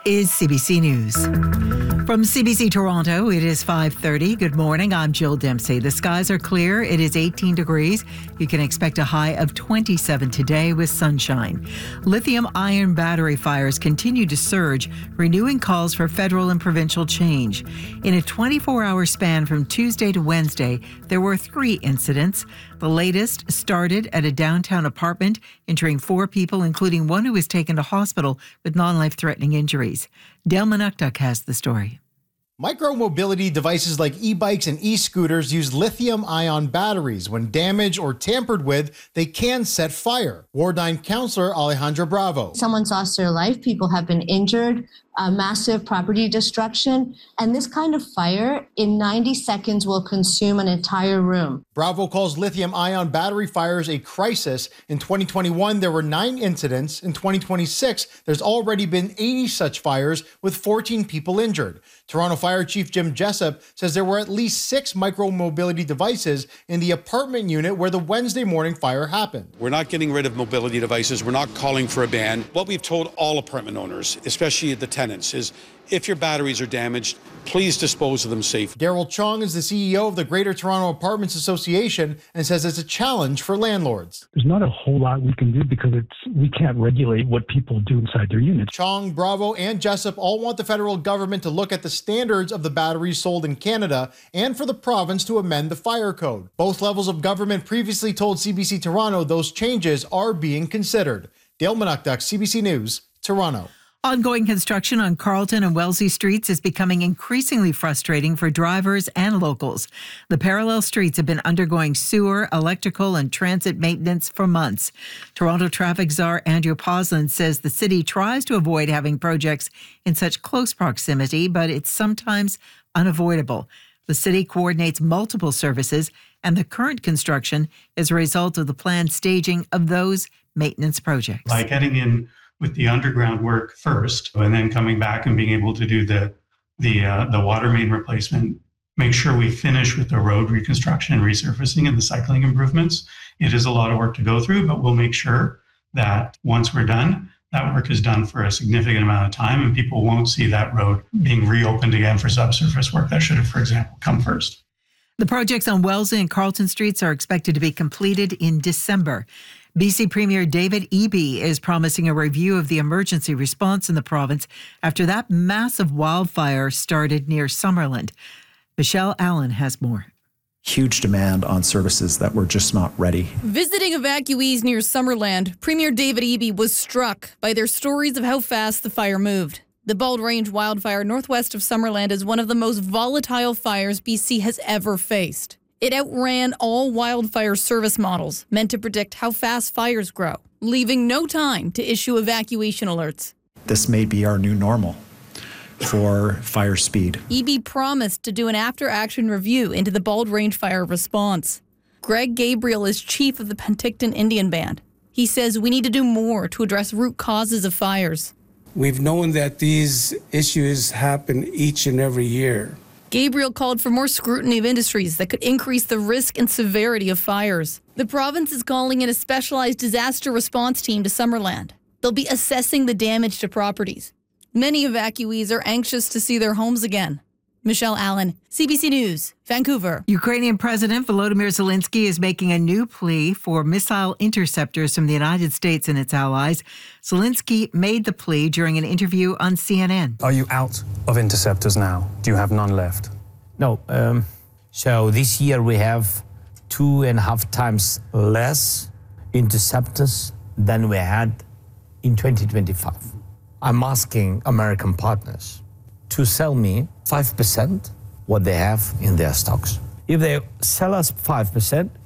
Is CBC News. From CBC Toronto, it is 5:30. Good morning, I'm Jill Dempsey. The skies are clear. It is 18 degrees. You can expect a high of 27 today with sunshine. Lithium-ion battery fires continue to surge, renewing calls for federal and provincial change. In a 24-hour span from Tuesday to Wednesday, there were 3 incidents. The latest started at a downtown apartment, injuring 4 people, including one who was taken to hospital with non-life-threatening injuries. Dale Manukduk has the story. Micro-mobility devices like e-bikes and e-scooters use lithium-ion batteries. When damaged or tampered with, they can set fire. Ward 9 Councillor Alejandra Bravo. Someone's lost their life. People have been injured. Massive property destruction. And this kind of fire in 90 seconds will consume an entire room. Bravo calls lithium-ion battery fires a crisis. In 2021, there were 9 incidents. In 2026, there's already been 80 such fires with 14 people injured. Toronto Fire Chief Jim Jessup says there were at least 6 micro-mobility devices in the apartment unit where the Wednesday morning fire happened. We're not getting rid of mobility devices. We're not calling for a ban. What we've told all apartment owners, especially the tenants, is if your batteries are damaged, please dispose of them safely. Daryl Chong is the CEO of the Greater Toronto Apartments Association and says it's a challenge for landlords. There's not a whole lot we can do because we can't regulate what people do inside their units. Chong, Bravo, and Jessup all want the federal government to look at the standards of the batteries sold in Canada and for the province to amend the fire code. Both levels of government previously told CBC Toronto those changes are being considered. Dale Manukduk, CBC News, Toronto. Ongoing construction on Carleton and Wellesley streets is becoming increasingly frustrating for drivers and locals. The parallel streets have been undergoing sewer, electrical, and transit maintenance for months. Toronto traffic czar Andrew Poslin says the city tries to avoid having projects in such close proximity, but it's sometimes unavoidable. The city coordinates multiple services, and the current construction is a result of the planned staging of those maintenance projects. By getting in with the underground work first, and then coming back and being able to do the water main replacement, make sure we finish with the road reconstruction and resurfacing and the cycling improvements. It is a lot of work to go through, but we'll make sure that once we're done, that work is done for a significant amount of time and people won't see that road being reopened again for subsurface work that should have, for example, come first. The projects on Wellesley and Carleton streets are expected to be completed in December. BC Premier David Eby is promising a review of the emergency response in the province after that massive wildfire started near Summerland. Michelle Allen has more. Huge demand on services that were just not ready. Visiting evacuees near Summerland, Premier David Eby was struck by their stories of how fast the fire moved. The Bald Range wildfire northwest of Summerland is one of the most volatile fires BC has ever faced. It outran all wildfire service models meant to predict how fast fires grow, leaving no time to issue evacuation alerts. This may be our new normal for fire speed. Eby promised to do an after-action review into the Bald Range fire response. Greg Gabriel is chief of the Penticton Indian Band. He says we need to do more to address root causes of fires. We've known that these issues happen each and every year. Gabriel called for more scrutiny of industries that could increase the risk and severity of fires. The province is calling in a specialized disaster response team to Summerland. They'll be assessing the damage to properties. Many evacuees are anxious to see their homes again. Michelle Allen, CBC News, Vancouver. Ukrainian President Volodymyr Zelensky is making a new plea for missile interceptors from the United States and its allies. Zelensky made the plea during an interview on CNN. Are you out of interceptors now? Do you have none left? No. So this year we have 2.5 times less interceptors than we had in 2025. I'm asking American partners to sell me 5% what they have in their stocks. If they sell us 5%,